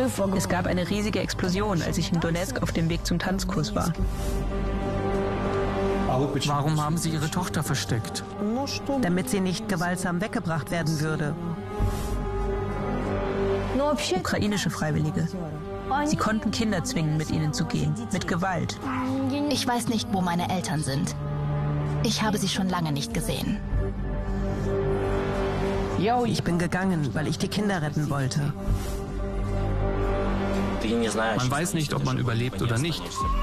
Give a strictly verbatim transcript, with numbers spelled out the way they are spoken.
Es gab eine riesige Explosion, als ich in Donezk auf dem Weg zum Tanzkurs war. Warum haben Sie Ihre Tochter versteckt? Damit sie nicht gewaltsam weggebracht werden würde. Ukrainische Freiwillige. Sie konnten Kinder zwingen, mit ihnen zu gehen. Mit Gewalt. Ich weiß nicht, wo meine Eltern sind. Ich habe sie schon lange nicht gesehen. Ich bin gegangen, weil ich die Kinder retten wollte. Man weiß nicht, ob man überlebt oder nicht.